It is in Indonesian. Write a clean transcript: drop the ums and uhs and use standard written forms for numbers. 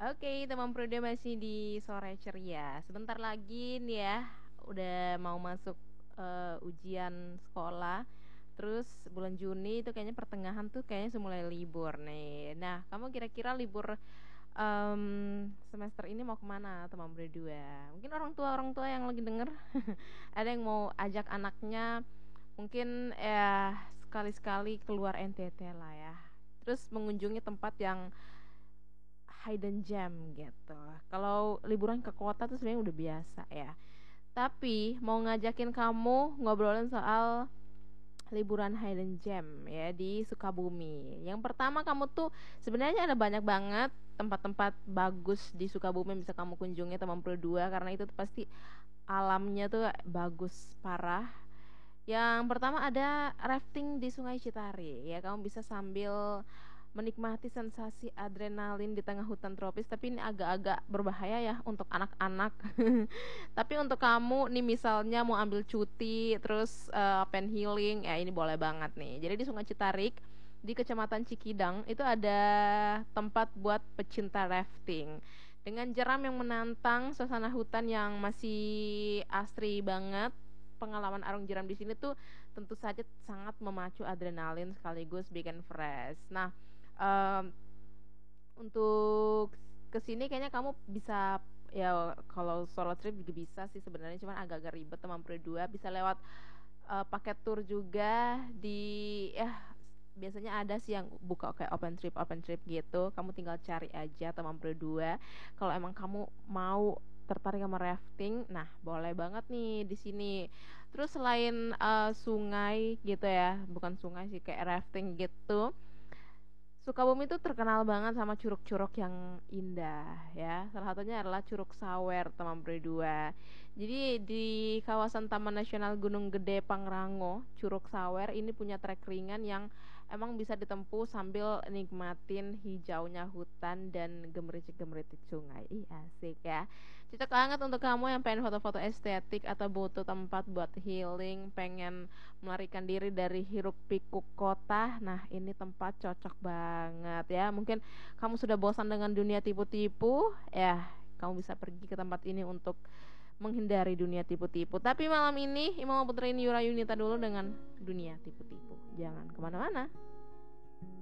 Oke, teman Prode masih di sore ceria. Sebentar lagi nih ya, udah mau masuk ujian sekolah. Terus bulan Juni itu kayaknya pertengahan tuh kayaknya sudah mulai libur nih. Nah, kamu kira-kira libur semester ini mau kemana teman berdua? Mungkin orang tua yang lagi denger ada yang mau ajak anaknya mungkin ya sekali-sekali keluar NTT lah ya. Terus mengunjungi tempat yang hidden gem gitu. Kalau liburan ke kota tuh sebenarnya udah biasa ya. Tapi mau ngajakin kamu ngobrolin soal liburan hidden gem ya di Sukabumi. Yang pertama kamu tuh sebenarnya ada banyak banget tempat-tempat bagus di Sukabumi yang bisa kamu kunjungi teman dua karena itu tuh pasti alamnya tuh bagus parah. Yang pertama ada rafting di Sungai Citari ya, kamu bisa sambil menikmati sensasi adrenalin di tengah hutan tropis, tapi ini agak-agak berbahaya ya untuk anak-anak. Tapi untuk kamu nih misalnya mau ambil cuti terus pen healing ya ini boleh banget nih. Jadi di Sungai Citarik di Kecamatan Cikidang itu ada tempat buat pecinta rafting dengan jeram yang menantang, suasana hutan yang masih asri banget. Pengalaman arung jeram di sini tuh tentu saja sangat memacu adrenalin sekaligus bikin fresh. Nah, em, untuk kesini kayaknya kamu bisa ya kalau solo trip juga bisa sih sebenarnya, cuman agak-agak ribet teman berdua. Bisa lewat paket tour juga di ya biasanya ada sih yang buka kayak open trip gitu. Kamu tinggal cari aja teman berdua. Kalau emang kamu mau tertarik sama rafting, nah boleh banget nih di sini. Terus selain sungai gitu ya, bukan sungai sih kayak rafting gitu. Sukabumi itu terkenal banget sama curug-curug yang indah ya. Salah satunya adalah Curug Sawer, teman berdua. Jadi di kawasan Taman Nasional Gunung Gede Pangrango, Curug Sawer ini punya trek ringan yang emang bisa ditempuh sambil nikmatin hijaunya hutan dan gemericik-gemericik sungai. Ih, asik ya. Cocok banget untuk kamu yang pengen foto-foto estetik atau butuh tempat buat healing, pengen melarikan diri dari hiruk pikuk kota. Nah, ini tempat cocok banget ya. Mungkin kamu sudah bosan dengan dunia tipu-tipu, ya kamu bisa pergi ke tempat ini untuk menghindari dunia tipu-tipu. Tapi malam ini Imam Putri Yura Yunita dulu dengan dunia tipu-tipu. Jangan kemana-mana.